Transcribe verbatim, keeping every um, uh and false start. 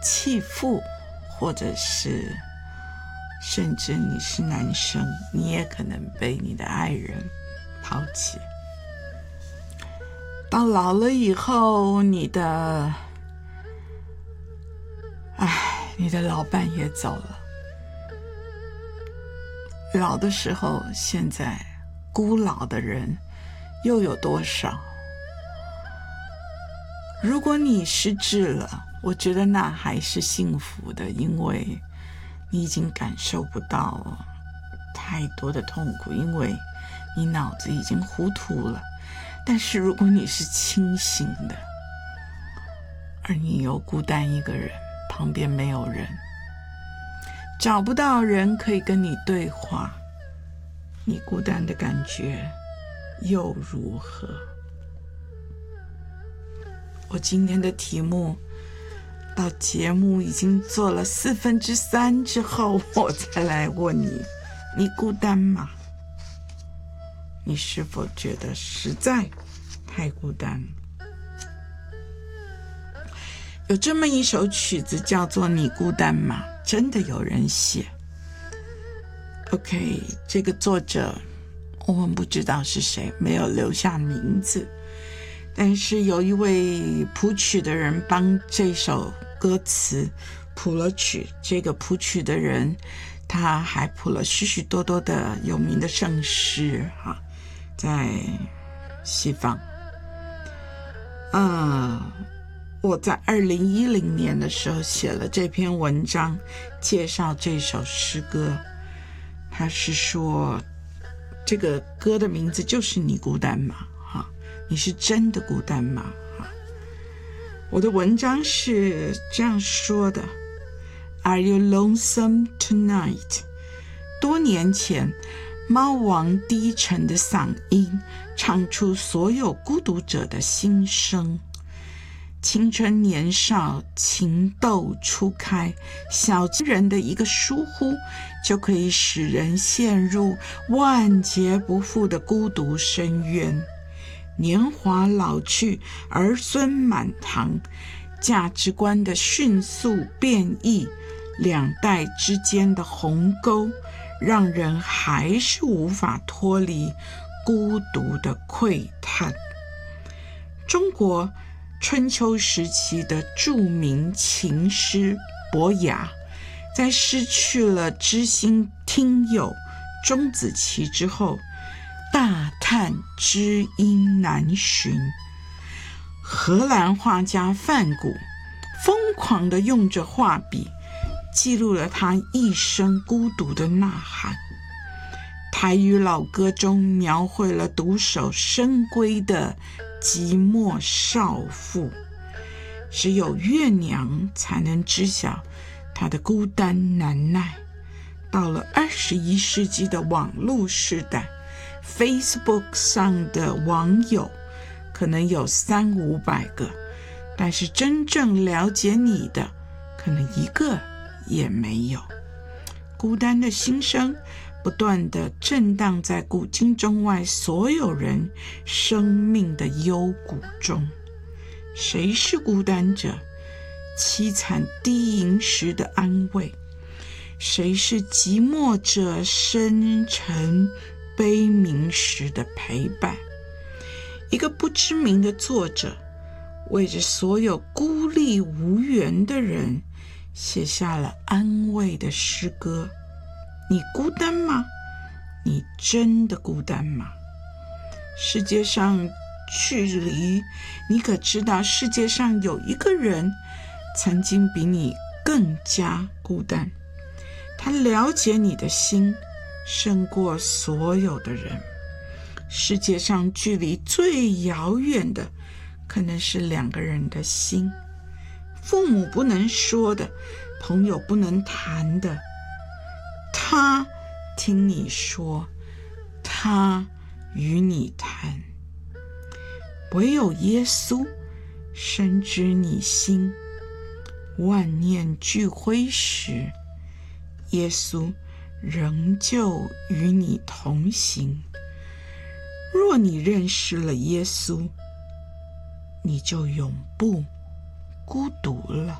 弃妇，或者是甚至你是男生，你也可能被你的爱人抛弃。到老了以后，你的唉，你的老伴也走了。老的时候，现在孤老的人又有多少？如果你失智了，我觉得那还是幸福的，因为你已经感受不到太多的痛苦，因为你脑子已经糊涂了。但是如果你是清醒的，而你又孤单一个人，旁边没有人，找不到人可以跟你对话，你孤单的感觉又如何？我今天的题目到节目已经做了四分之三之后，我才来问你，你孤单吗？你是否觉得实在太孤单？有这么一首曲子叫做《你孤单吗》，真的有人写。OK， 这个作者我们不知道是谁，没有留下名字，但是有一位谱曲的人帮这首歌词谱了曲。这个谱曲的人他还谱了许许多多的有名的圣诗哈，在西方。呃，我在二零一零年的时候写了这篇文章，介绍这首诗歌。他是说，这个歌的名字就是你孤单吗？哈，你是真的孤单吗？哈，我的文章是这样说的 ：Are you lonesome tonight？ 多年前，猫王低沉的嗓音唱出所有孤独者的心声。青春年少，情窦初开，小人的一个疏忽，就可以使人陷入万劫不复的孤独深渊。年华老去，儿孙满堂，价值观的迅速变异，两代之间的鸿沟，让人还是无法脱离孤独的喟叹。中国春秋时期的著名琴师伯牙，在失去了知心听友钟子期之后，大叹知音难寻。荷兰画家梵谷疯狂地用着画笔记录了他一生孤独的呐喊。台语老歌中描绘了独守深闺的寂寞少妇，只有月娘才能知晓她的孤单难耐。到了二十一世纪的网络时代， Facebook 上的网友可能有三五百个，但是真正了解你的可能一个也没有。孤单的心声不断地震荡在古今中外所有人生命的幽谷中。谁是孤单者？凄惨低吟时的安慰。谁是寂寞者？深沉悲鸣时的陪伴。一个不知名的作者为着所有孤立无援的人写下了安慰的诗歌。你孤单吗？你真的孤单吗？世界上距离，你可知道世界上有一个人曾经比你更加孤单，他了解你的心胜过所有的人。世界上距离最遥远的可能是两个人的心，父母不能说的，朋友不能谈的，他听你说，他与你谈。唯有耶稣深知你心，万念俱灰时，耶稣仍旧与你同行。若你认识了耶稣，你就永不孤独了。